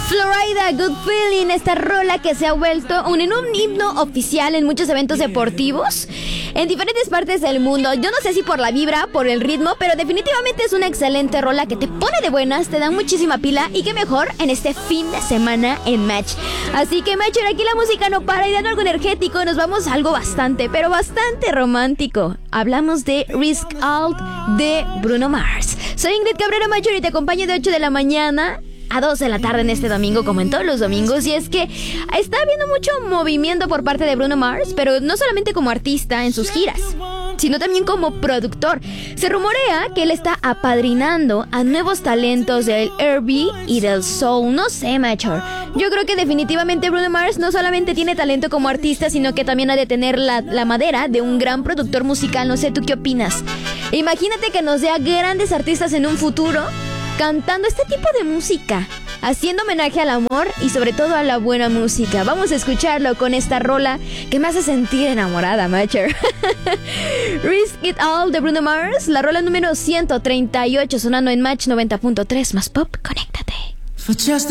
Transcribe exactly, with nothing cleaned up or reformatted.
Florida, Good Feeling, esta rola que se ha vuelto un, en un himno oficial en muchos eventos deportivos en diferentes partes del mundo. Yo no sé si por la vibra, por el ritmo, pero definitivamente es una excelente rola que te pone de buenas, te da muchísima pila y qué mejor en este fin de semana en Match. Así que Match, aquí la música no para y dando algo energético nos vamos a algo bastante, pero bastante romántico. Hablamos de Risk Out de Bruno Mars. Soy Ingrid Cabrera Mayor y te acompaño de ocho de la mañana a dos de la tarde en este domingo, como en todos los domingos. Y es que está habiendo mucho movimiento por parte de Bruno Mars, pero no solamente como artista en sus giras, sino también como productor. Se rumorea que él está apadrinando a nuevos talentos del R and B y del soul. No sé, Major. Yo creo que definitivamente Bruno Mars no solamente tiene talento como artista, sino que también ha de tener la, la madera de un gran productor musical. No sé, ¿tú qué opinas? Imagínate que nos dé a grandes artistas en un futuro cantando este tipo de música, haciendo homenaje al amor y sobre todo a la buena música. Vamos a escucharlo con esta rola que me hace sentir enamorada, Matcher. Risk It All de Bruno Mars, la rola número ciento treinta y ocho sonando en Match noventa punto tres más Pop. Conéctate.